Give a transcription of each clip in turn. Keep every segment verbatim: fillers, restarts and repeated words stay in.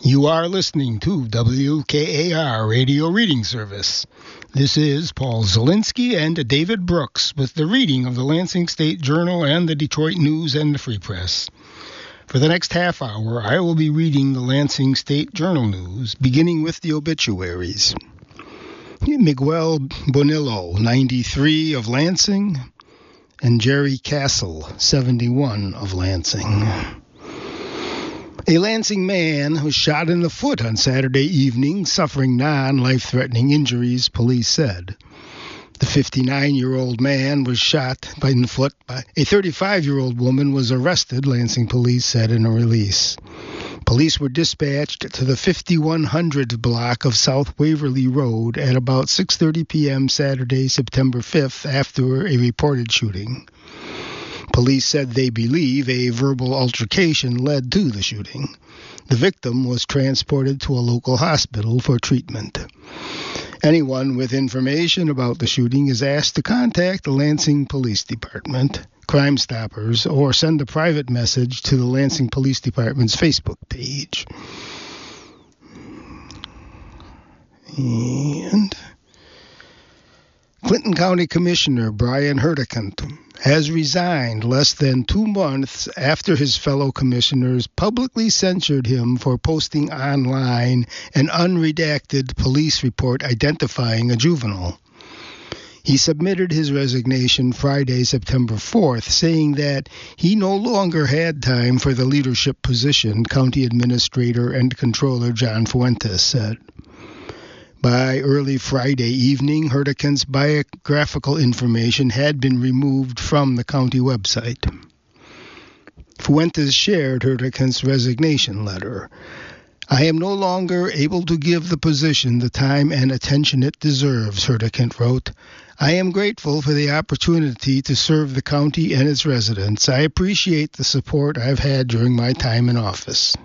You are listening to W K A R Radio Reading Service. This is Paul Zielinski and David Brooks with the reading of the Lansing State Journal and the Detroit News and the Free Press. For the next half hour, I will be reading the Lansing State Journal News, beginning with the obituaries. Miguel Bonillo, ninety-three, of Lansing, and Jerry Castle, seventy-one, of Lansing. A Lansing man was shot in the foot on Saturday evening, suffering non-life-threatening injuries, police said. The fifty-nine-year-old man was shot in the foot by a thirty-five-year-old woman was arrested, Lansing police said in a release. Police were dispatched to the fifty-one hundred block of South Waverly Road at about six thirty p.m. Saturday, September fifth, after a reported shooting. Police said they believe a verbal altercation led to the shooting. The victim was transported to a local hospital for treatment. Anyone with information about the shooting is asked to contact the Lansing Police Department, Crime Stoppers, or send a private message to the Lansing Police Department's Facebook page. And Clinton County Commissioner Brian Hurtikant has resigned less than two months after his fellow commissioners publicly censured him for posting online an unredacted police report identifying a juvenile. He submitted his resignation Friday, September fourth, saying that he no longer had time for the leadership position, County Administrator and Controller John Fuentes said. By early Friday evening, Hurtikant's biographical information had been removed from the county website. Fuentes shared Hurtikant's resignation letter. I am no longer able to give the position the time and attention it deserves, Hurtikant wrote. I am grateful for the opportunity to serve the county and its residents. I appreciate the support I've had during my time in office.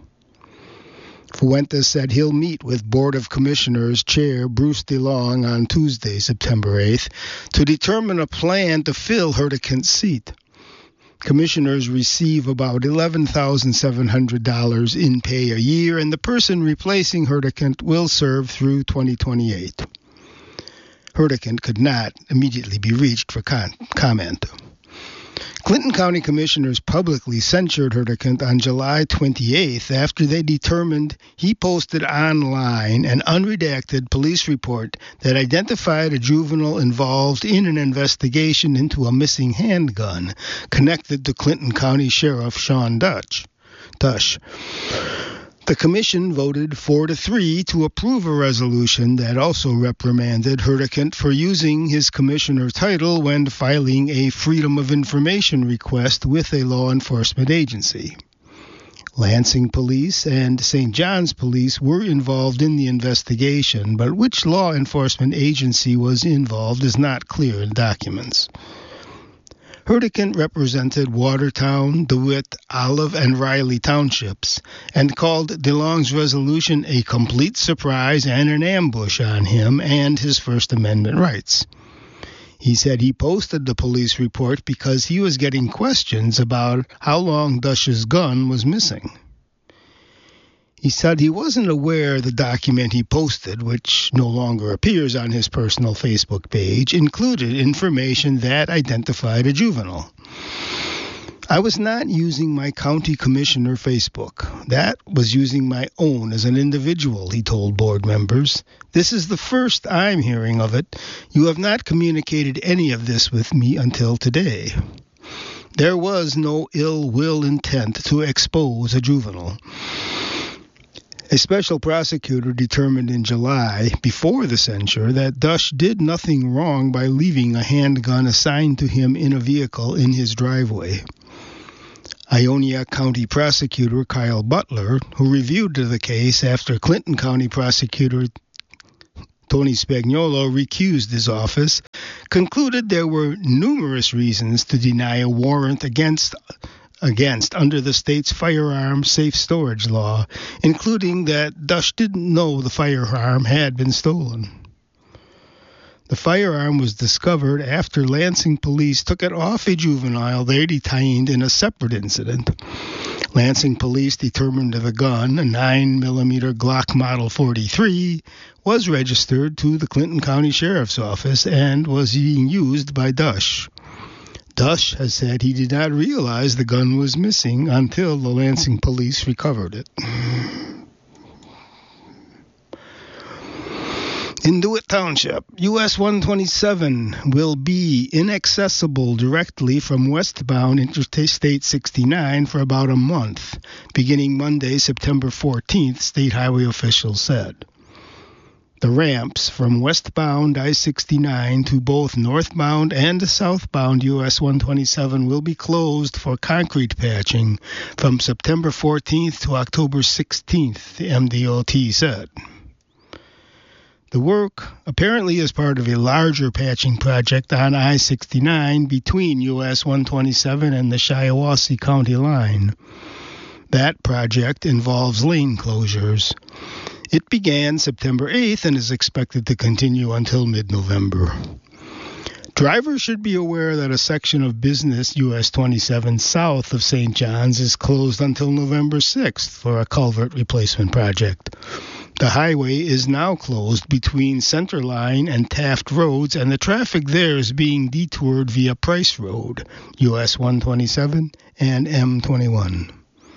Fuentes said he'll meet with Board of Commissioners Chair Bruce DeLong on Tuesday, September eighth, to determine a plan to fill Hurtikant's seat. Commissioners receive about eleven thousand seven hundred dollars in pay a year, and the person replacing Hurtikant will serve through twenty twenty-eight. Hurtikant could not immediately be reached for con- comment. Clinton County Commissioners publicly censured Hurtikant on July twenty-eighth after they determined he posted online an unredacted police report that identified a juvenile involved in an investigation into a missing handgun connected to Clinton County Sheriff Sean Dutch. Dush. The commission voted four to three to approve a resolution that also reprimanded Hurtikant for using his commissioner title when filing a Freedom of Information request with a law enforcement agency. Lansing Police and Saint John's Police were involved in the investigation, but which law enforcement agency was involved is not clear in documents. Hurtikant represented Watertown, DeWitt, Olive, and Riley townships, and called DeLong's resolution a complete surprise and an ambush on him and his First Amendment rights. He said he posted the police report because he was getting questions about how long Dush's gun was missing. He said he wasn't aware the document he posted, which no longer appears on his personal Facebook page, included information that identified a juvenile. I was not using my county commissioner Facebook. That was using my own as an individual, he told board members. This is the first I'm hearing of it. You have not communicated any of this with me until today. There was no ill will intent to expose a juvenile. A special prosecutor determined in July, before the censure, that Dush did nothing wrong by leaving a handgun assigned to him in a vehicle in his driveway. Ionia County Prosecutor Kyle Butler, who reviewed the case after Clinton County Prosecutor Tony Spagnuolo recused his office, concluded there were numerous reasons to deny a warrant against against under the state's firearm safe storage law, including that Dush didn't know the firearm had been stolen. The firearm was discovered after Lansing police took it off a juvenile they detained in a separate incident. Lansing police determined the gun, a nine millimeter Glock Model forty-three, was registered to the Clinton County Sheriff's Office and was being used by Dush. Dush has said he did not realize the gun was missing until the Lansing police recovered it. In DeWitt Township, U S one twenty-seven will be inaccessible directly from westbound Interstate sixty-nine for about a month, beginning Monday, September fourteenth, state highway officials said. The ramps from westbound I sixty-nine to both northbound and southbound U S one twenty-seven will be closed for concrete patching from September fourteenth to October sixteenth, the M D O T said. The work apparently is part of a larger patching project on I sixty-nine between U S one twenty-seven and the Shiawassee County line. That project involves lane closures. It began September eighth and is expected to continue until mid-November. Drivers should be aware that a section of business U S twenty-seven south of Saint John's is closed until November sixth for a culvert replacement project. The highway is now closed between Center Line and Taft Roads, and the traffic there is being detoured via Price Road, U S one twenty-seven, and M twenty-one.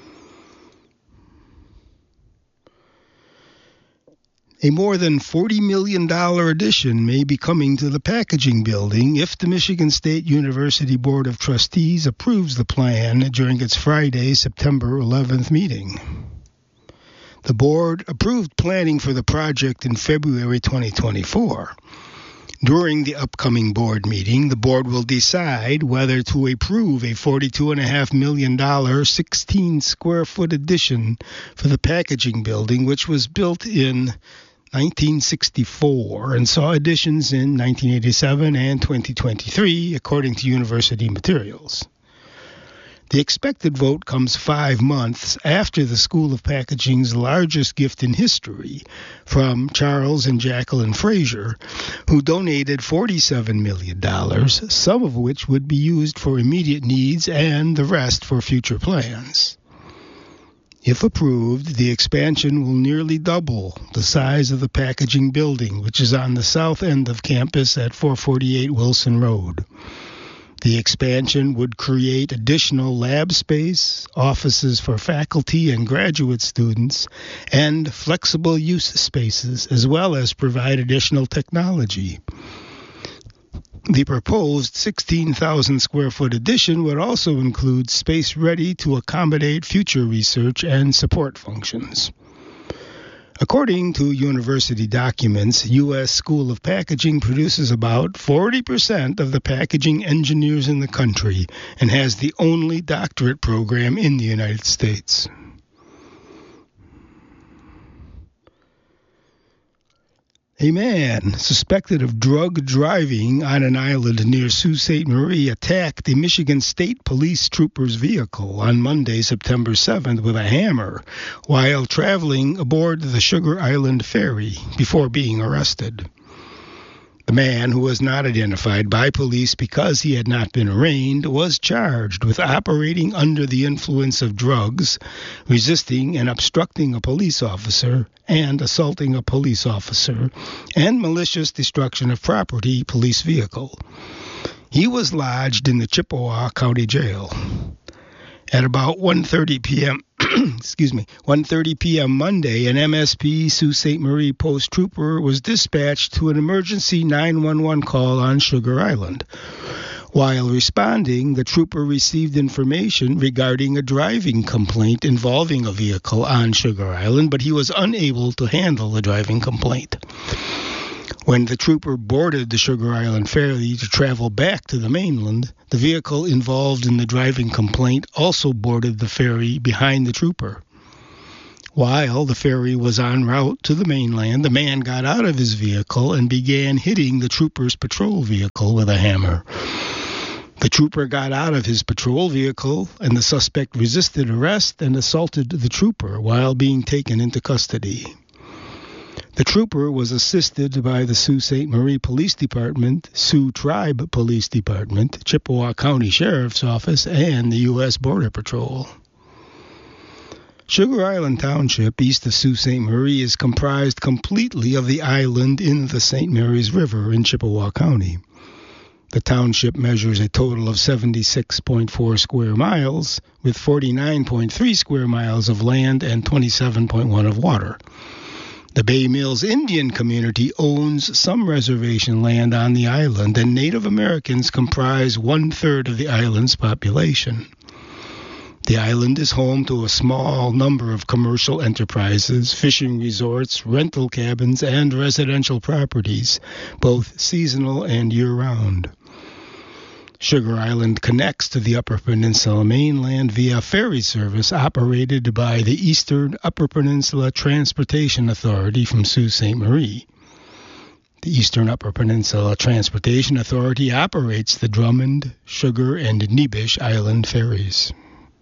A more than forty million dollars addition may be coming to the packaging building if the Michigan State University Board of Trustees approves the plan during its Friday, September eleventh meeting. The board approved planning for the project in February twenty twenty-four. During the upcoming board meeting, the board will decide whether to approve a forty-two point five million dollars, sixteen square foot addition for the packaging building, which was built in nineteen sixty-four and saw additions in nineteen eighty-seven and twenty twenty-three, according to university materials. The expected vote comes five months after the School of Packaging's largest gift in history from Charles and Jacqueline Frazier, who donated forty-seven million dollars, some of which would be used for immediate needs and the rest for future plans. If approved, the expansion will nearly double the size of the packaging building, which is on the south end of campus at four forty-eight Wilson Road. The expansion would create additional lab space, offices for faculty and graduate students, and flexible use spaces, as well as provide additional technology. The proposed sixteen thousand square foot addition would also include space ready to accommodate future research and support functions. According to university documents, U S School of Packaging produces about forty percent of the packaging engineers in the country and has the only doctorate program in the United States. A man suspected of drug driving on an island near Sault Ste. Marie attacked a Michigan State Police trooper's vehicle on Monday, September seventh, with a hammer while traveling aboard the Sugar Island ferry before being arrested. The man, who was not identified by police because he had not been arraigned, was charged with operating under the influence of drugs, resisting and obstructing a police officer, and assaulting a police officer, and malicious destruction of property police vehicle. He was lodged in the Chippewa County Jail. At about one thirty p.m. excuse me, one thirty p.m. Monday, an M S P Sault Ste. Marie Post trooper was dispatched to an emergency nine one one call on Sugar Island. While responding, the trooper received information regarding a driving complaint involving a vehicle on Sugar Island, but he was unable to handle the driving complaint. When the trooper boarded the Sugar Island ferry to travel back to the mainland, the vehicle involved in the driving complaint also boarded the ferry behind the trooper. While the ferry was en route to the mainland, the man got out of his vehicle and began hitting the trooper's patrol vehicle with a hammer. The trooper got out of his patrol vehicle, and the suspect resisted arrest and assaulted the trooper while being taken into custody. The trooper was assisted by the Sault Ste. Marie Police Department, Sioux Tribe Police Department, Chippewa County Sheriff's Office, and the U S Border Patrol. Sugar Island Township, east of Sault Ste. Marie, is comprised completely of the island in the Saint Mary's River in Chippewa County. The township measures a total of seventy-six point four square miles, with forty-nine point three square miles of land and twenty-seven point one of water. The Bay Mills Indian community owns some reservation land on the island, and Native Americans comprise one-third of the island's population. The island is home to a small number of commercial enterprises, fishing resorts, rental cabins, and residential properties, both seasonal and year-round. Sugar Island connects to the Upper Peninsula mainland via ferry service operated by the Eastern Upper Peninsula Transportation Authority from Sault Ste. Marie. The Eastern Upper Peninsula Transportation Authority operates the Drummond, Sugar, and Nebish Island ferries.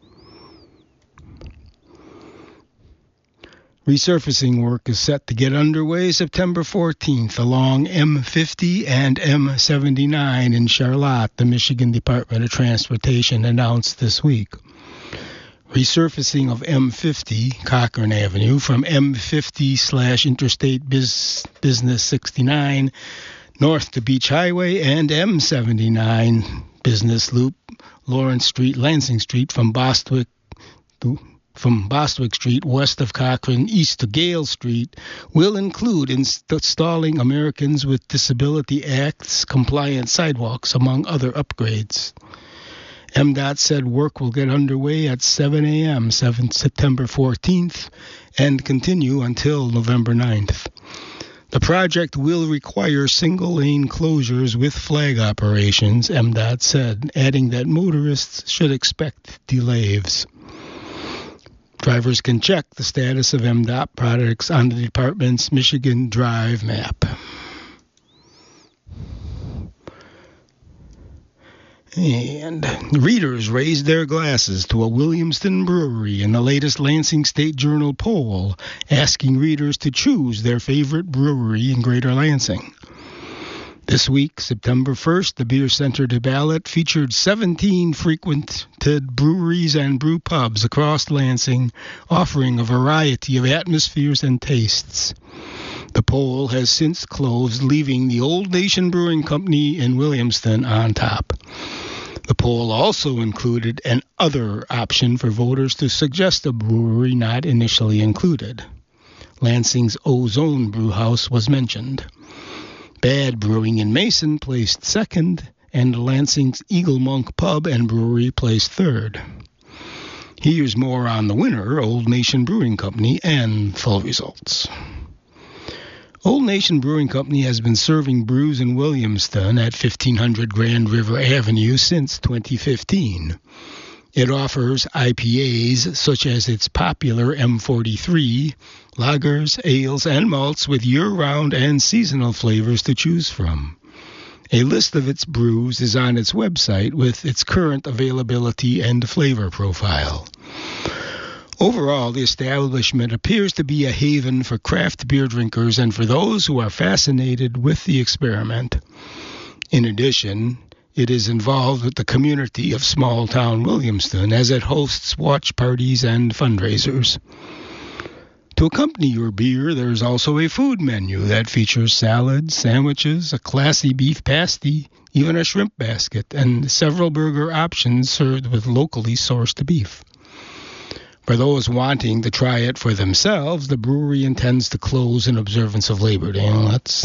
Resurfacing work is set to get underway September fourteenth along M fifty and M seventy-nine in Charlotte, the Michigan Department of Transportation announced this week. Resurfacing of M fifty, Cochrane Avenue, from M fifty slash Interstate Biz, Business sixty-nine north to Beach Highway, and M seventy-nine Business Loop, Lawrence Street, Lansing Street, from Bostwick to from Bostwick Street west of Cochrane east to Gale Street, will include installing Americans with Disability Act's compliant sidewalks, among other upgrades. M D O T said work will get underway at seven a.m. September fourteenth and continue until November ninth. The project will require single-lane closures with flag operations, M D O T said, adding that motorists should expect delays. Drivers can check the status of M D O T projects on the department's Michigan Drive map. And readers raised their glasses to a Williamston brewery in the latest Lansing State Journal poll, asking readers to choose their favorite brewery in Greater Lansing. This week, September first, the Beer Center ballot featured seventeen frequented breweries and brew pubs across Lansing, offering a variety of atmospheres and tastes. The poll has since closed, leaving the Old Nation Brewing Company in Williamston on top. The poll also included an other option for voters to suggest a brewery not initially included. Lansing's Ozone Brewhouse was mentioned. Bad Brewing in Mason placed second, and Lansing's Eagle Monk Pub and Brewery placed third. Here's more on the winner, Old Nation Brewing Company, and full results. Old Nation Brewing Company has been serving brews in Williamston at fifteen hundred Grand River Avenue since twenty fifteen. It offers I P As such as its popular M forty-three, lagers, ales, and malts with year-round and seasonal flavors to choose from. A list of its brews is on its website with its current availability and flavor profile. Overall, the establishment appears to be a haven for craft beer drinkers and for those who are fascinated with the experiment. In addition, it is involved with the community of small-town Williamston as it hosts watch parties and fundraisers. To accompany your beer, there is also a food menu that features salads, sandwiches, a classy beef pasty, even a shrimp basket, and several burger options served with locally sourced beef. For those wanting to try it for themselves, the brewery intends to close in observance of Labor Day. Well, that's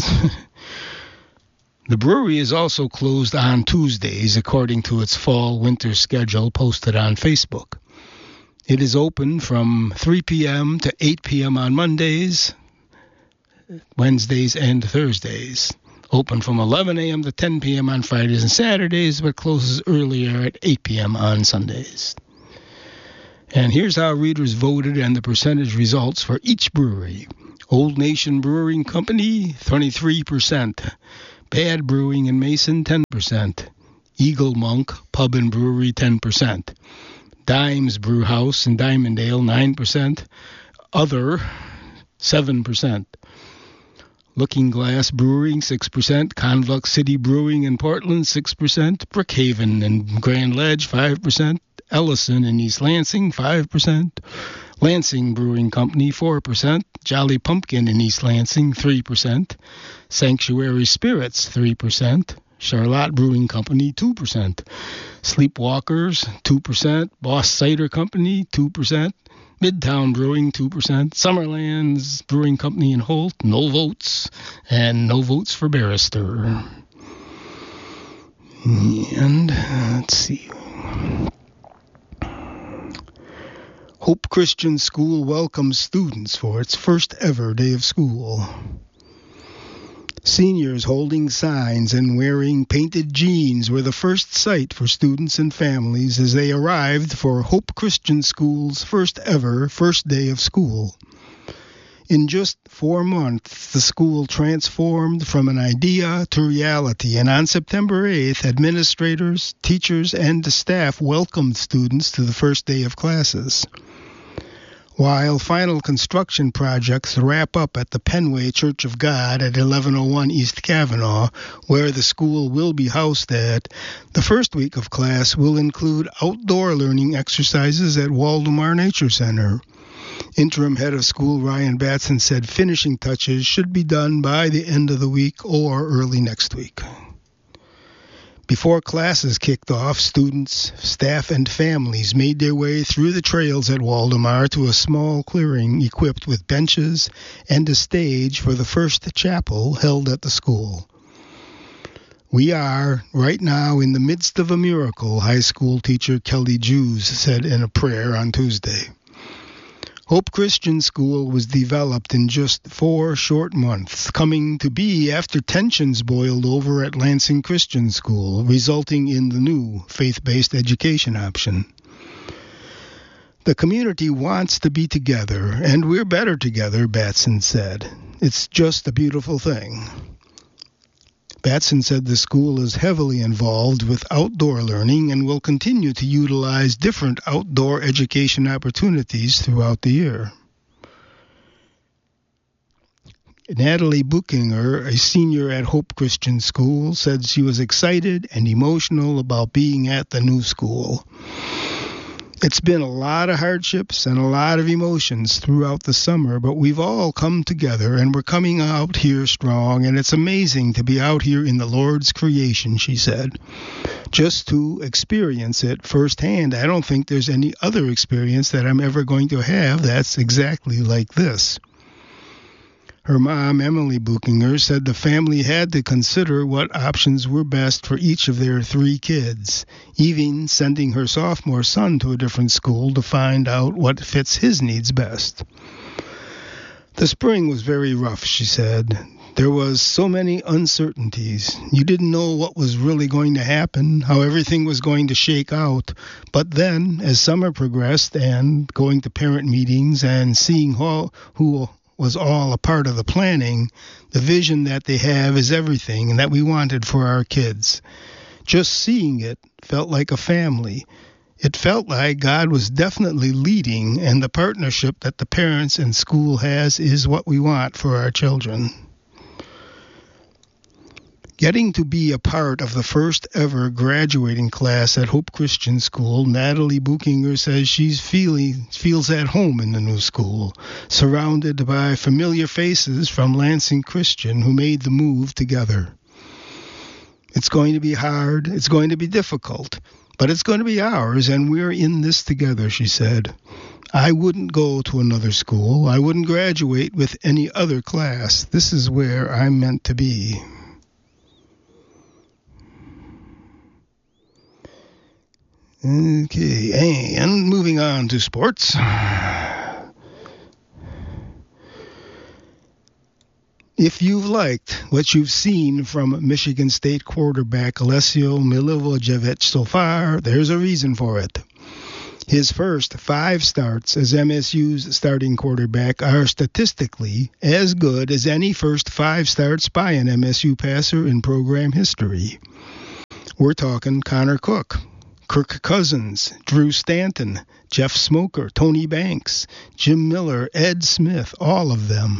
The brewery is also closed on Tuesdays, according to its fall-winter schedule posted on Facebook. It is open from three p.m. to eight p.m. on Mondays, Wednesdays, and Thursdays. Open from eleven a.m. to ten p.m. on Fridays and Saturdays, but closes earlier at eight p.m. on Sundays. And here's how readers voted and the percentage results for each brewery. Old Nation Brewing Company, twenty-three percent. Bad Brewing in Mason, ten percent. Eagle Monk Pub and Brewery, ten percent. Dimes Brewhouse in Diamondale, nine percent. Other, seven percent. Looking Glass Brewing, six percent. Convox City Brewing in Portland, six percent. Brookhaven and Grand Ledge, five percent. Ellison in East Lansing, five percent. Lansing Brewing Company, four percent. Jolly Pumpkin in East Lansing, three percent. Sanctuary Spirits, three percent. Charlotte Brewing Company, two percent. Sleepwalkers, two percent. Boss Cider Company, two percent. Midtown Brewing, two percent. Summerlands Brewing Company in Holt, no votes. And no votes for Barrister. And, let's see. Hope Christian School welcomes students for its first ever day of school. Seniors holding signs and wearing painted jeans were the first sight for students and families as they arrived for Hope Christian School's first ever first day of school. In just four months, the school transformed from an idea to reality, and on September eighth, administrators, teachers, and the staff welcomed students to the first day of classes. While final construction projects wrap up at the Penway Church of God at eleven oh one East Kavanaugh, where the school will be housed at, the first week of class will include outdoor learning exercises at Waldemar Nature Center. Interim head of school Ryan Batson said finishing touches should be done by the end of the week or early next week. Before classes kicked off, students, staff, and families made their way through the trails at Waldemar to a small clearing equipped with benches and a stage for the first chapel held at the school. We are, right now, in the midst of a miracle, high school teacher Kelly Jews said in a prayer on Tuesday. Hope Christian School was developed in just four short months, coming to be after tensions boiled over at Lansing Christian School, resulting in the new faith-based education option. The community wants to be together, and we're better together, Batson said. It's just a beautiful thing. Batson said the school is heavily involved with outdoor learning and will continue to utilize different outdoor education opportunities throughout the year. Natalie Buchinger, a senior at Hope Christian School, said she was excited and emotional about being at the new school. It's been a lot of hardships and a lot of emotions throughout the summer, but we've all come together and we're coming out here strong, and it's amazing to be out here in the Lord's creation, she said. Just to experience it firsthand, I don't think there's any other experience that I'm ever going to have that's exactly like this. Her mom, Emily Buchinger, said the family had to consider what options were best for each of their three kids, even sending her sophomore son to a different school to find out what fits his needs best. The spring was very rough, she said. There was so many uncertainties. You didn't know what was really going to happen, how everything was going to shake out. But then, as summer progressed and going to parent meetings and seeing who, who was all a part of the planning, the vision that they have is everything and that we wanted for our kids. Just seeing it felt like a family. It felt like God was definitely leading, and the partnership that the parents and school has is what we want for our children. Getting to be a part of the first ever graduating class at Hope Christian School, Natalie Buchinger says she feels at home in the new school, surrounded by familiar faces from Lansing Christian who made the move together. It's going to be hard, it's going to be difficult, but it's going to be ours, and we're in this together, she said. I wouldn't go to another school. I wouldn't graduate with any other class. This is where I'm meant to be. Okay, and moving on to sports. If you've liked what you've seen from Michigan State quarterback Alessio Milivojevic so far, there's a reason for it. His first five starts as M S U's starting quarterback are statistically as good as any first five starts by an M S U passer in program history. We're talking Connor Cook, Kirk Cousins, Drew Stanton, Jeff Smoker, Tony Banks, Jim Miller, Ed Smith, all of them.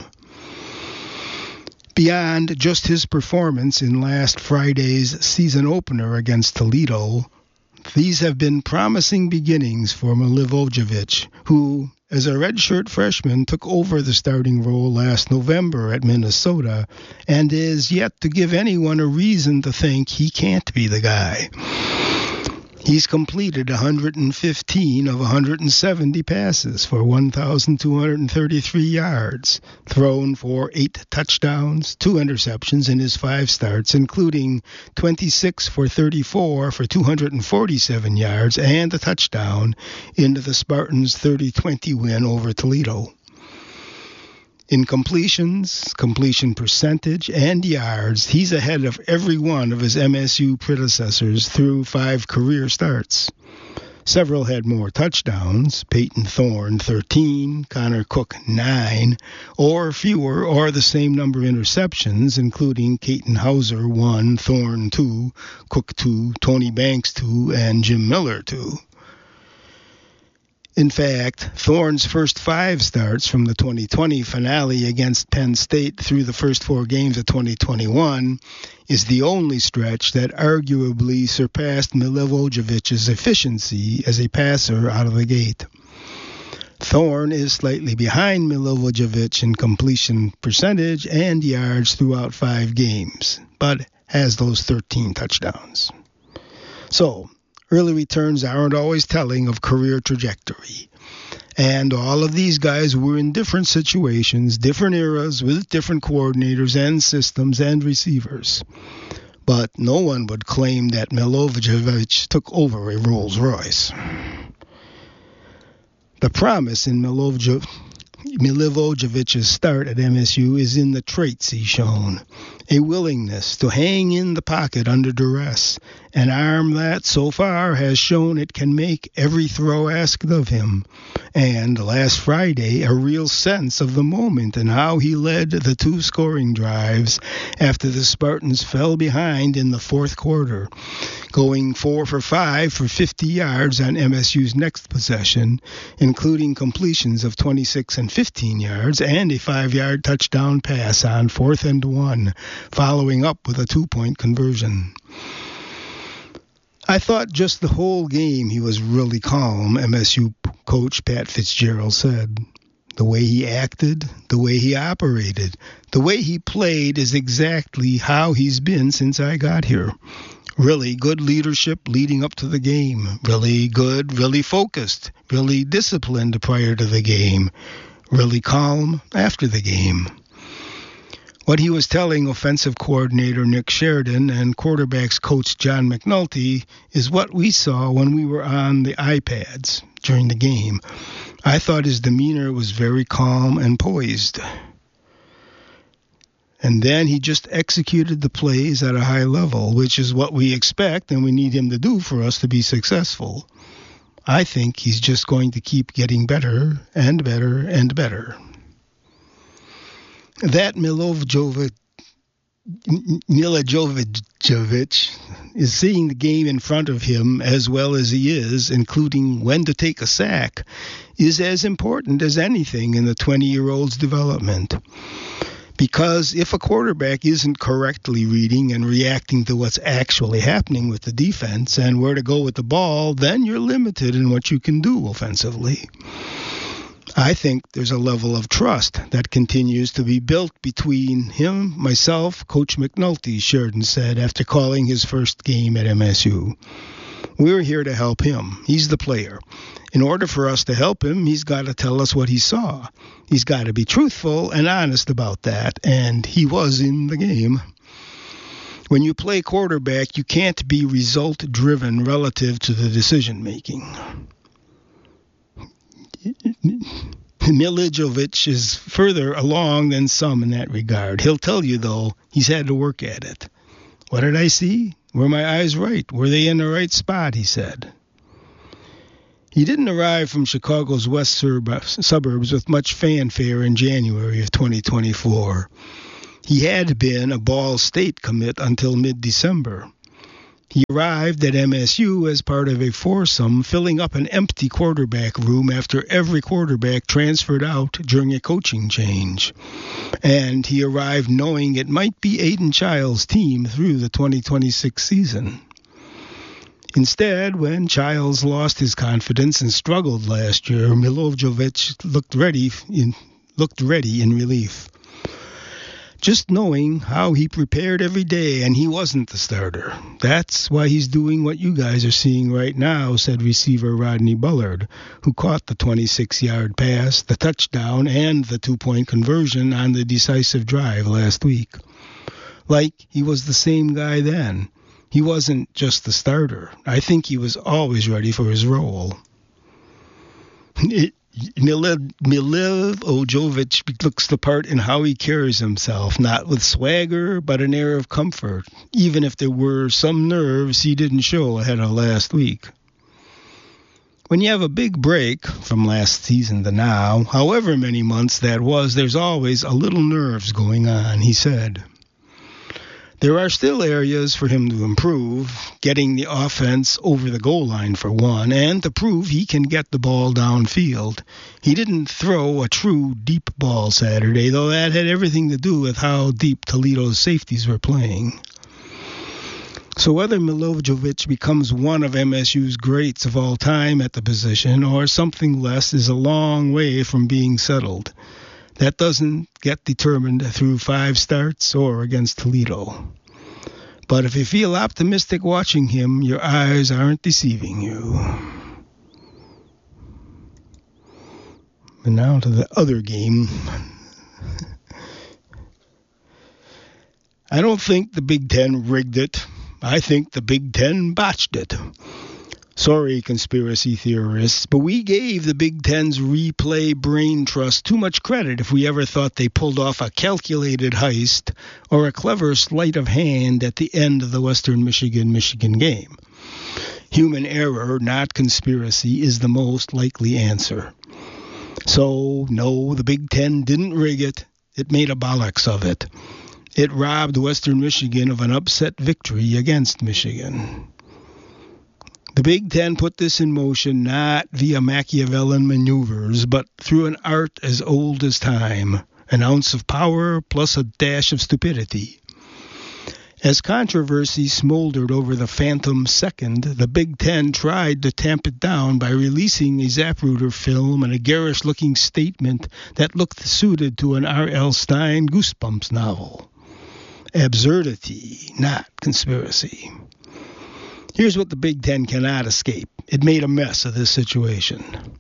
Beyond just his performance in last Friday's season opener against Toledo, these have been promising beginnings for Milivojevic, who, as a redshirt freshman, took over the starting role last November at Minnesota and is yet to give anyone a reason to think he can't be the guy. He's completed one hundred fifteen of one hundred seventy passes for one thousand two hundred thirty-three yards, thrown for eight touchdowns, two interceptions in his five starts, including twenty-six for thirty-four for two hundred forty-seven yards and a touchdown into the Spartans' thirty twenty win over Toledo. In completions, completion percentage, and yards, he's ahead of every one of his M S U predecessors through five career starts. Several had more touchdowns, Peyton Thorne thirteen, Connor Cook nine, or fewer or the same number of interceptions, including Caton Hauser one, Thorne two, Cook two, Tony Banks two, and Jim Miller two. In fact, Thorne's first five starts from the twenty twenty finale against Penn State through the first four games of twenty twenty-one is the only stretch that arguably surpassed Milivojevic's efficiency as a passer out of the gate. Thorne is slightly behind Milivojevic in completion percentage and yards throughout five games, but has those thirteen touchdowns. So, early returns aren't always telling of career trajectory. And all of these guys were in different situations, different eras, with different coordinators and systems and receivers. But no one would claim that Milivojevic took over a Rolls Royce. The promise in Milivojevic Milivojevic's start at M S U is in the traits he's shown. A willingness to hang in the pocket under duress, an arm that, so far, has shown it can make every throw asked of him, and, last Friday, a real sense of the moment and how he led the two scoring drives after the Spartans fell behind in the fourth quarter, going four for five for fifty yards on M S U's next possession, including completions of twenty-six and fifteen yards and a five-yard touchdown pass on fourth and one, following up with a two-point conversion. I thought just the whole game he was really calm, M S U coach Pat Fitzgerald said. The way he acted, the way he operated, the way he played is exactly how he's been since I got here. Really good leadership leading up to the game. Really good, really focused, really disciplined prior to the game. Really calm after the game. What he was telling offensive coordinator Nick Sheridan and quarterbacks coach John McNulty is what we saw when we were on the iPads during the game. I thought his demeanor was very calm and poised. And then he just executed the plays at a high level, which is what we expect and we need him to do for us to be successful. I think he's just going to keep getting better and better and better. That Milivojevic Milivojevic is seeing the game in front of him as well as he is, including when to take a sack, is as important as anything in the twenty-year-old's development. Because if a quarterback isn't correctly reading and reacting to what's actually happening with the defense and where to go with the ball, then you're limited in what you can do offensively. I think there's a level of trust that continues to be built between him, myself, Coach McNulty, Sheridan said after calling his first game at M S U. We're here to help him. He's the player. In order for us to help him, he's got to tell us what he saw. He's got to be truthful and honest about that, and he was in the game. When you play quarterback, you can't be result-driven relative to the decision-making. Milivojevic is further along than some in that regard. He'll tell you, though, he's had to work at it. What did I see? Were my eyes right? Were they in the right spot, he said. He didn't arrive from Chicago's west suburbs with much fanfare in January of twenty twenty-four. He had been a Ball State commit until mid-December. He arrived at M S U as part of a foursome filling up an empty quarterback room after every quarterback transferred out during a coaching change. And he arrived knowing it might be Aiden Child's team through the twenty twenty-six season. Instead, when Childs lost his confidence and struggled last year, Milojevic looked ready in, looked ready in relief. Just knowing how he prepared every day, and he wasn't the starter. That's why he's doing what you guys are seeing right now, said receiver Rodney Bullard, who caught the twenty-six-yard pass, the touchdown, and the two-point conversion on the decisive drive last week. Like he was the same guy then. He wasn't just the starter. I think he was always ready for his role. It, Miliv Ojovic looks the part in how he carries himself, not with swagger, but an air of comfort, even if there were some nerves he didn't show ahead of last week. When you have a big break from last season to now, however many months that was, there's always a little nerves going on, he said. There are still areas for him to improve, getting the offense over the goal line for one, and to prove he can get the ball downfield. He didn't throw a true deep ball Saturday, though that had everything to do with how deep Toledo's safeties were playing. So whether Milojevic becomes one of M S U's greats of all time at the position or something less is a long way from being settled. That doesn't get determined through five starts or against Toledo. But if you feel optimistic watching him, your eyes aren't deceiving you. And now to the other game. I don't think the Big Ten rigged it. I think the Big Ten botched it. Sorry, conspiracy theorists, but we gave the Big Ten's replay brain trust too much credit if we ever thought they pulled off a calculated heist or a clever sleight of hand at the end of the Western Michigan-Michigan game. Human error, not conspiracy, is the most likely answer. So, no, the Big Ten didn't rig it. It made a bollocks of it. It robbed Western Michigan of an upset victory against Michigan. The Big Ten put this in motion not via Machiavellian maneuvers, but through an art as old as time, an ounce of power plus a dash of stupidity. As controversy smoldered over the Phantom Second, the Big Ten tried to tamp it down by releasing a Zapruder film and a garish-looking statement that looked suited to an R L Stine Goosebumps novel. Absurdity, not conspiracy. Here's what the Big Ten cannot escape. It made a mess of this situation.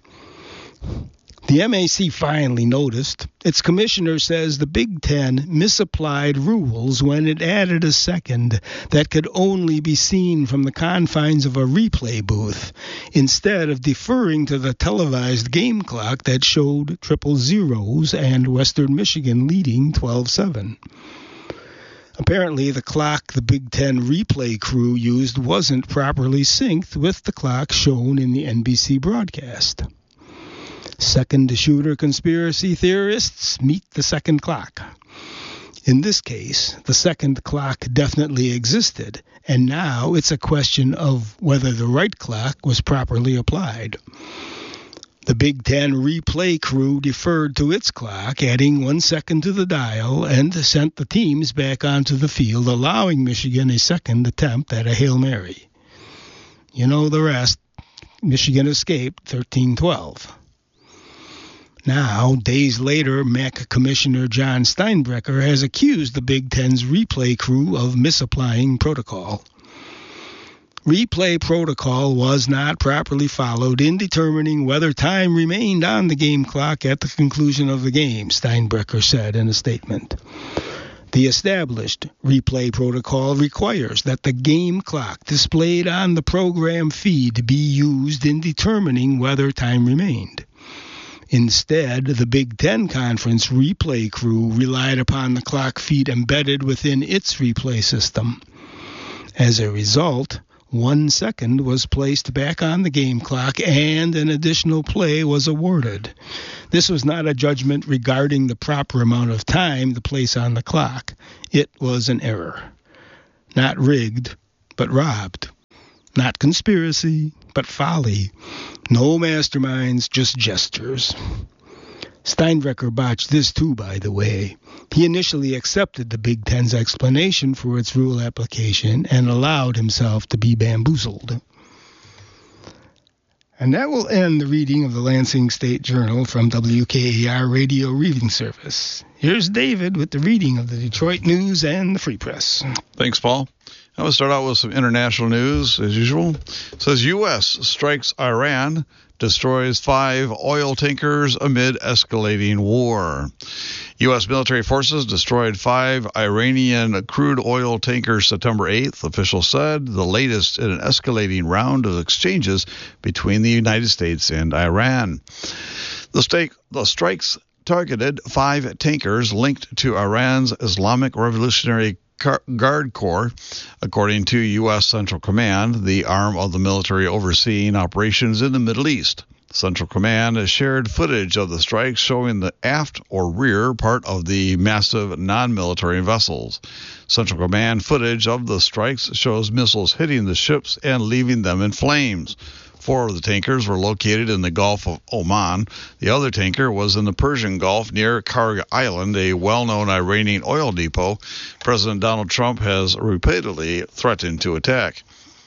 The M A C finally noticed. Its commissioner says the Big Ten misapplied rules when it added a second that could only be seen from the confines of a replay booth, instead of deferring to the televised game clock that showed triple zeros and Western Michigan leading twelve seven. Apparently, the clock the Big Ten replay crew used wasn't properly synced with the clock shown in the N B C broadcast. Second-shooter conspiracy theorists meet the second clock. In this case, the second clock definitely existed, and now it's a question of whether the right clock was properly applied. The Big Ten replay crew deferred to its clock, adding one second to the dial, and sent the teams back onto the field, allowing Michigan a second attempt at a Hail Mary. You know the rest. Michigan escaped thirteen twelve. Now, days later, M A C Commissioner John Steinbrecher has accused the Big Ten's replay crew of misapplying protocol. Replay protocol was not properly followed in determining whether time remained on the game clock at the conclusion of the game, Steinbrecher said in a statement. The established replay protocol requires that the game clock displayed on the program feed be used in determining whether time remained. Instead, the Big Ten Conference replay crew relied upon the clock feed embedded within its replay system. As a result, one second was placed back on the game clock and an additional play was awarded. This was not a judgment regarding the proper amount of time to place on the clock. It was an error. Not rigged, but robbed. Not conspiracy, but folly. No masterminds, just gestures. Steinbrecher botched this too, by the way. He initially accepted the Big Ten's explanation for its rule application and allowed himself to be bamboozled. And that will end the reading of the Lansing State Journal from W K A R Radio Reading Service. Here's David with the reading of the Detroit News and the Free Press. Thanks, Paul. I will start out with some international news, as usual. It says U S strikes Iran, destroys five oil tankers amid escalating war. U S military forces destroyed five Iranian crude oil tankers September eighth, officials said, the latest in an escalating round of exchanges between the United States and Iran. The, stake, the strikes targeted five tankers linked to Iran's Islamic Revolutionary Guard Corps, according to U S Central Command, the arm of the military overseeing operations in the Middle East. Central Command has shared footage of the strikes showing the aft or rear part of the massive non-military vessels. Central Command footage of the strikes shows missiles hitting the ships and leaving them in flames. Four of the tankers were located in the Gulf of Oman. The other tanker was in the Persian Gulf near Karg Island, a well-known Iranian oil depot. President Donald Trump has repeatedly threatened to attack.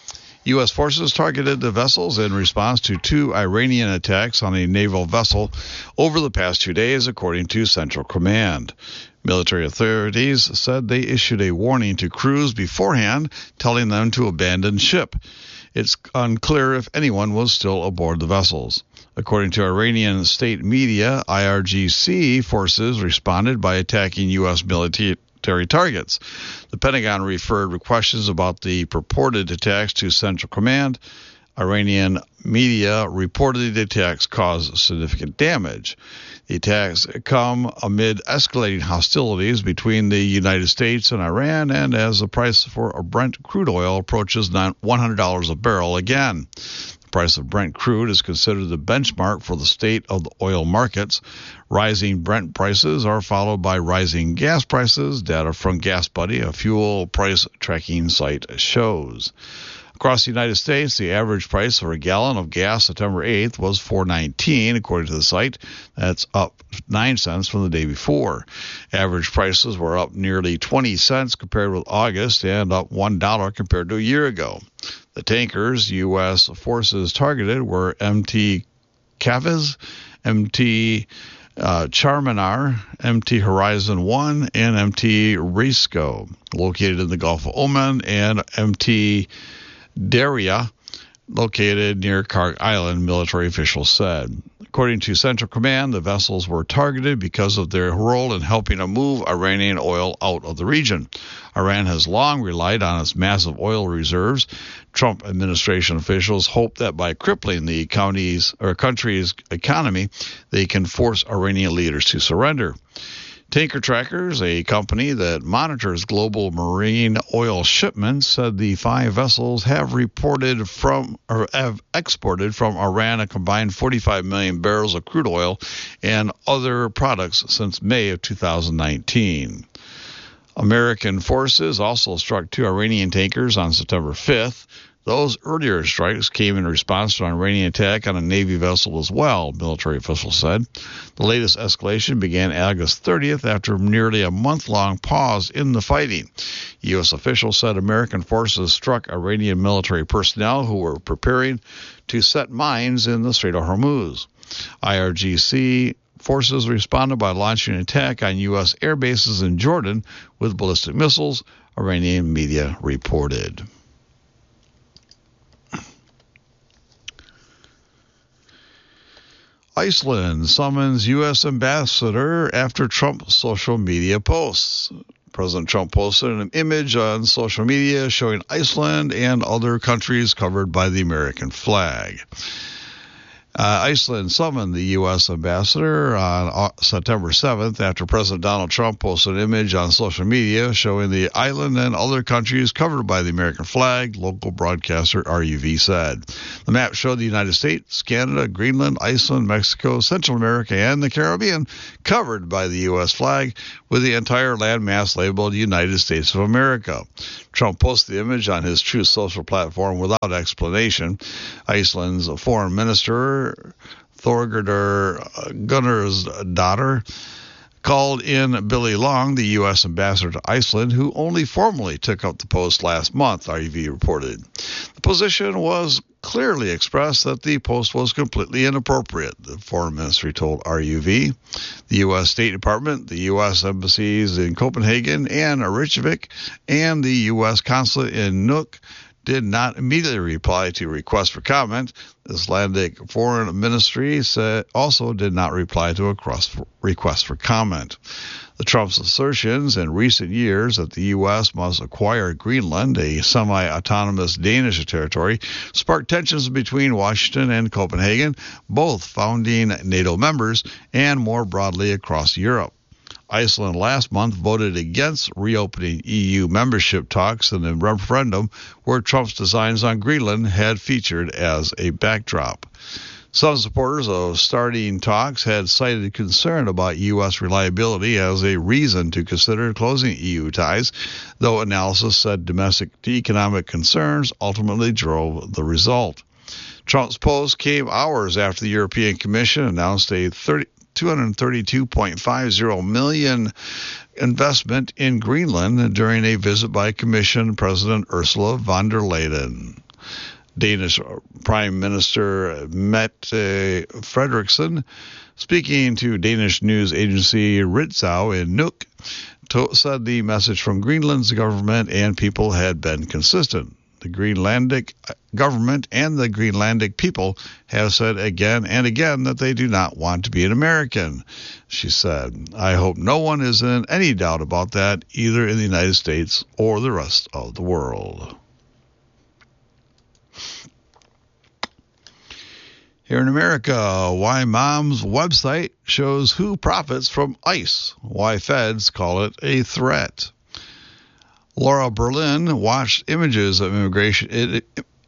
U S forces targeted the vessels in response to two Iranian attacks on a naval vessel over the past two days, according to Central Command. Military authorities said they issued a warning to crews beforehand, telling them to abandon ship. It's unclear if anyone was still aboard the vessels. According to Iranian state media, I R G C forces responded by attacking U S military targets. The Pentagon referred questions about the purported attacks to Central Command. Iranian media reported the attacks caused significant damage. The attacks come amid escalating hostilities between the United States and Iran, and as the price for Brent crude oil approaches one hundred dollars a barrel again. The price of Brent crude is considered the benchmark for the state of the oil markets. Rising Brent prices are followed by rising gas prices, data from GasBuddy, a fuel price tracking site, shows. Across the United States, the average price for a gallon of gas September eighth was four nineteen, according to the site. That's up nine cents from the day before. Average prices were up nearly twenty cents compared with August and up one dollar compared to a year ago. The tankers U S forces targeted were M T Cavez, M T Uh, Charminar, M T Horizon one, and M T Risco, located in the Gulf of Oman, and M T Daria, located near Karg Island, military officials said. According to Central Command, the vessels were targeted because of their role in helping to move Iranian oil out of the region. Iran has long relied on its massive oil reserves. Trump administration officials hope that by crippling the county's or country's economy, they can force Iranian leaders to surrender. Tanker Trackers, a company that monitors global marine oil shipments, said the five vessels have reported from or have exported from Iran a combined forty-five million barrels of crude oil and other products since May of two thousand nineteen. American forces also struck two Iranian tankers on September fifth. Those earlier strikes came in response to an Iranian attack on a Navy vessel as well, military officials said. The latest escalation began August thirtieth after nearly a month-long pause in the fighting. U S officials said American forces struck Iranian military personnel who were preparing to set mines in the Strait of Hormuz. I R G C forces responded by launching an attack on U S air bases in Jordan with ballistic missiles, Iranian media reported. Iceland summons U S ambassador after Trump's social media posts. President Trump posted an image on social media showing Iceland and other countries covered by the American flag. Uh, Iceland summoned the U S ambassador on uh, September seventh after President Donald Trump posted an image on social media showing the island and other countries covered by the American flag, local broadcaster R U V said. The map showed the United States, Canada, Greenland, Iceland, Mexico, Central America, and the Caribbean covered by the U S flag, with the entire landmass labeled United States of America. Trump posted the image on his Truth Social platform without explanation. Iceland's foreign minister, Thorgerður Gunnarsdóttir, called in Billy Long, the U S ambassador to Iceland, who only formally took up the post last month, R U V reported. The position was clearly expressed that the post was completely inappropriate, the Foreign Ministry told R U V. The U S State Department, the U S embassies in Copenhagen and Reykjavik, and the U S consulate in Nuuk did not immediately reply to requests for comment. The Icelandic Foreign Ministry said also did not reply to a request for comment. The Trump's assertions in recent years that the U S must acquire Greenland, a semi-autonomous Danish territory, sparked tensions between Washington and Copenhagen, both founding NATO members, and more broadly across Europe. Iceland last month voted against reopening E U membership talks in a referendum where Trump's designs on Greenland had featured as a backdrop. Some supporters of starting talks had cited concern about U S reliability as a reason to consider closing E U ties, though analysis said domestic economic concerns ultimately drove the result. Trump's post came hours after the European Commission announced a two hundred thirty-two point five zero million dollars investment in Greenland during a visit by Commission President Ursula von der Leyen. Danish Prime Minister Mette Frederiksen, speaking to Danish news agency Ritzau in Nuuk, to, said the message from Greenland's government and people had been consistent. The Greenlandic government and the Greenlandic people have said again and again that they do not want to be an American, she said. I hope no one is in any doubt about that, either in the United States or the rest of the world. Here in America, why Mom's website shows who profits from ICE, why feds call it a threat. Laura Berlin watched images of immigration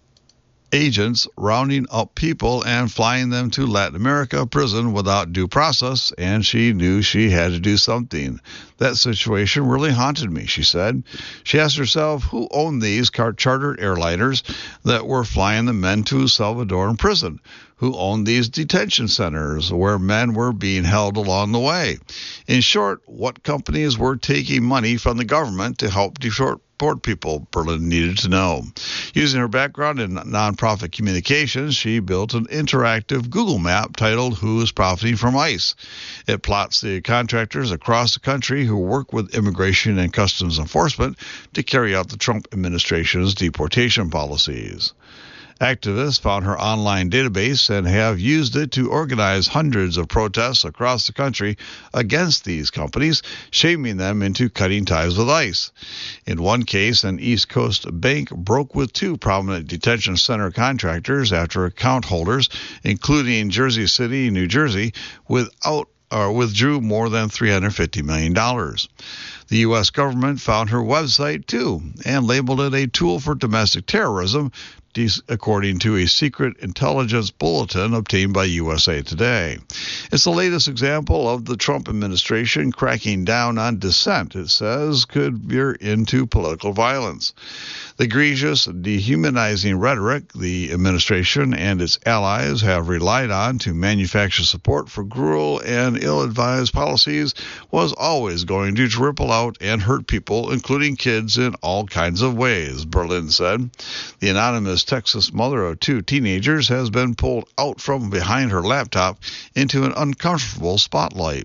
agents rounding up people and flying them to Latin America prison without due process, and she knew she had to do something. That situation really haunted me, she said. She asked herself who owned these chartered airliners that were flying the men to Salvadoran prison, who owned these detention centers where men were being held along the way. In short, what companies were taking money from the government to help deport people, Berlin needed to know. Using her background in nonprofit communications, she built an interactive Google map titled Who is Profiting from ICE? It plots the contractors across the country who work with immigration and customs enforcement to carry out the Trump administration's deportation policies. Activists found her online database and have used it to organize hundreds of protests across the country against these companies, shaming them into cutting ties with ICE. In one case, an East Coast bank broke with two prominent detention center contractors after account holders, including Jersey City, New Jersey, without or withdrew more than three hundred fifty million dollars. The U S government found her website, too, and labeled it a tool for domestic terrorism, according to a secret intelligence bulletin obtained by U S A Today. It's the latest example of the Trump administration cracking down on dissent, it says, could veer into political violence. The egregious, dehumanizing rhetoric the administration and its allies have relied on to manufacture support for cruel and ill-advised policies was always going to ripple out and hurt people, including kids, in all kinds of ways, Berlin said. The anonymous Texas mother of two teenagers has been pulled out from behind her laptop into an uncomfortable spotlight.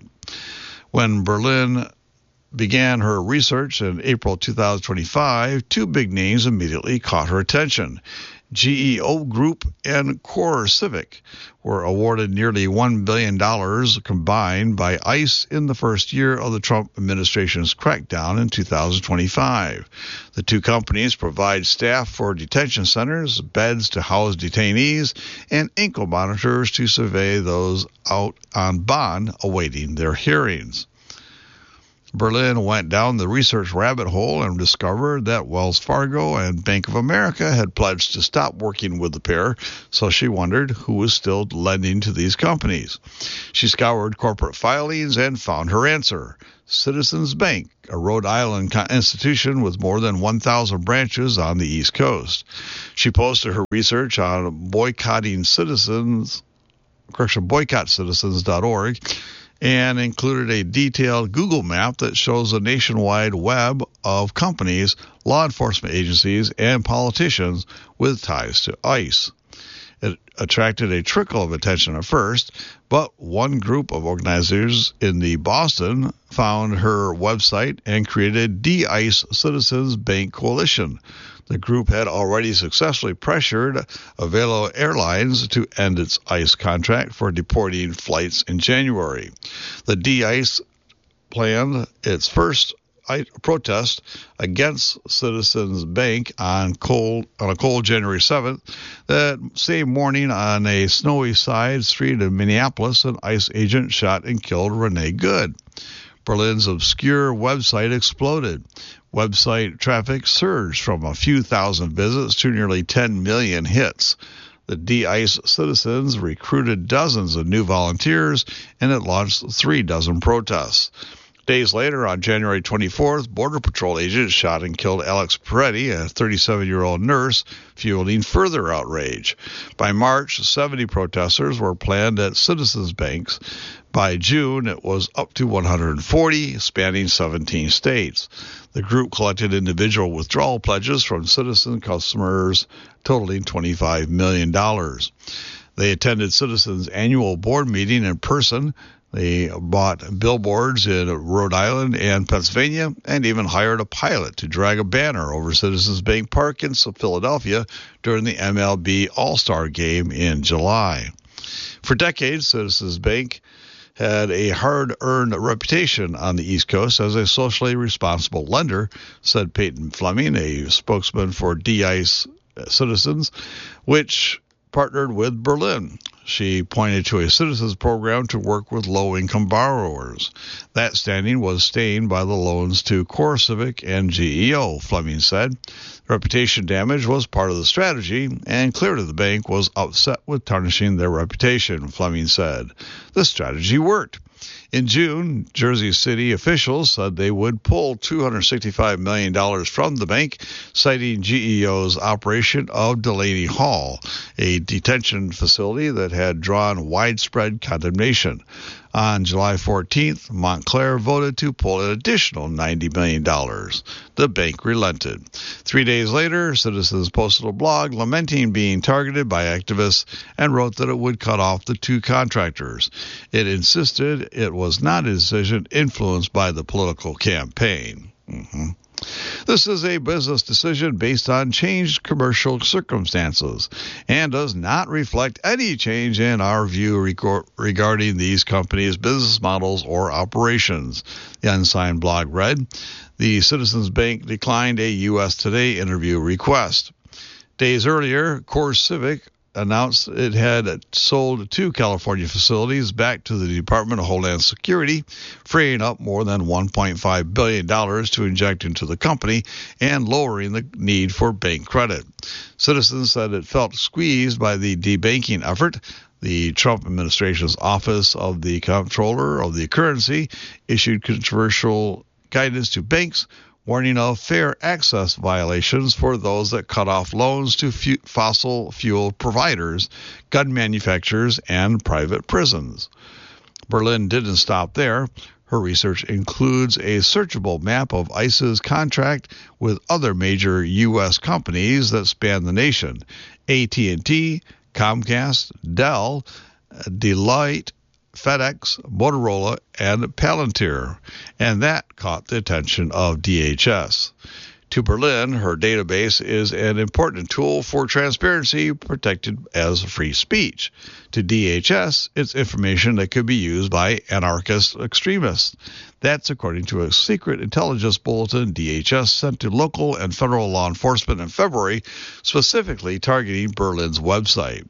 When Berlin began her research in April two thousand twenty-five, two big names immediately caught her attention. G E O Group and CoreCivic were awarded nearly one billion dollars combined by ICE in the first year of the Trump administration's crackdown in two thousand twenty-five. The two companies provide staff for detention centers, beds to house detainees, and ankle monitors to survey those out on bond awaiting their hearings. Berlin went down the research rabbit hole and discovered that Wells Fargo and Bank of America had pledged to stop working with the pair, so she wondered who was still lending to these companies. She scoured corporate filings and found her answer. Citizens Bank, a Rhode Island institution with more than one thousand branches on the East Coast. She posted her research on boycotting citizens, correction, boycott citizens dot org, and included a detailed Google map that shows a nationwide web of companies, law enforcement agencies, and politicians with ties to ICE. It attracted a trickle of attention at first, but one group of organizers in the Boston found her website and created D-ICE Citizens Bank Coalition. The group had already successfully pressured Avelo Airlines to end its ICE contract for deporting flights in January. The D-ICE planned its first protest against Citizens Bank on cold on a cold January seventh. That same morning, on a snowy side street in Minneapolis, an ICE agent shot and killed Renee Good. Berlin's obscure website exploded. Website traffic surged from a few thousand visits to nearly ten million hits. The D-ICE citizens recruited dozens of new volunteers, and it launched three dozen protests. Days later, on January twenty-fourth, Border Patrol agents shot and killed Alex Peretti, a thirty-seven-year-old nurse, fueling further outrage. By March, seventy protesters were planned at Citizens Banks. By June, it was up to one hundred forty, spanning seventeen states. The group collected individual withdrawal pledges from citizen customers totaling twenty-five million dollars. They attended Citizens' annual board meeting in person. They bought billboards in Rhode Island and Pennsylvania, and even hired a pilot to drag a banner over Citizens Bank Park in Philadelphia during the M L B All-Star Game in July. For decades, Citizens Bank had a hard-earned reputation on the East Coast as a socially responsible lender, said Peyton Fleming, a spokesman for D-ICE Citizens, which partnered with Berlin. She pointed to a citizens program to work with low-income borrowers. That standing was stained by the loans to CoreCivic and G E O, Fleming said. Reputation damage was part of the strategy, and clearly the bank was upset with tarnishing their reputation, Fleming said. The strategy worked. In June, Jersey City officials said they would pull two hundred sixty-five million dollars from the bank, citing G E O's operation of Delaney Hall, a detention facility that had drawn widespread condemnation. On July fourteenth, Montclair voted to pull an additional ninety million dollars. The bank relented. Three days later, Citizens posted a blog lamenting being targeted by activists and wrote that it would cut off the two contractors. It insisted it was not a decision influenced by the political campaign. Mm-hmm. This is a business decision based on changed commercial circumstances and does not reflect any change in our view regarding these companies' business models or operations, the unsigned blog read. The Citizens Bank declined a U S Today interview request. Days earlier, CoreCivic announced it had sold two California facilities back to the Department of Homeland Security, freeing up more than one point five billion dollars to inject into the company and lowering the need for bank credit. Citizens said it felt squeezed by the debanking effort. The Trump administration's Office of the Comptroller of the Currency issued controversial guidance to banks, warning of fair access violations for those that cut off loans to fu- fossil fuel providers, gun manufacturers, and private prisons. Berlin didn't stop there. Her research includes a searchable map of ICE's contract with other major U S companies that span the nation: A T and T, Comcast, Dell, Deloitte, FedEx, Motorola, and Palantir, and that caught the attention of D H S. To Berlin, her database is an important tool for transparency protected as free speech. To D H S, it's information that could be used by anarchist extremists. That's according to a secret intelligence bulletin D H S sent to local and federal law enforcement in February, specifically targeting Berlin's website.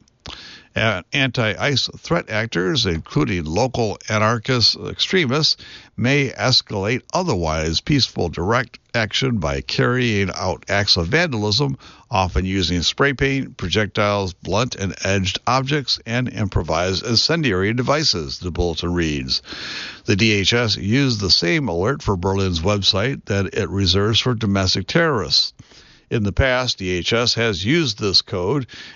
Anti-ICE threat actors, including local anarchist extremists, may escalate otherwise peaceful direct action by carrying out acts of vandalism, often using spray paint, projectiles, blunt and edged objects, and improvised incendiary devices, the bulletin reads. The D H S used the same alert for Berlin's website that it reserves for domestic terrorists. In the past, D H S has used this code